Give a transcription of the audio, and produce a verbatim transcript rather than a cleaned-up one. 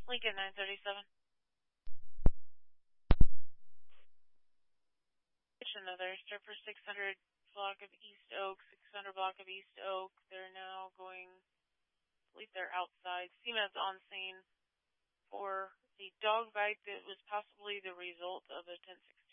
Lincoln nine thirty-seven. Another Stripper six hundred block of East Oak, six hundred block of East Oak. They're now going, I believe they're outside. C M A D's on scene for the dog bite that was possibly the result of a ten six.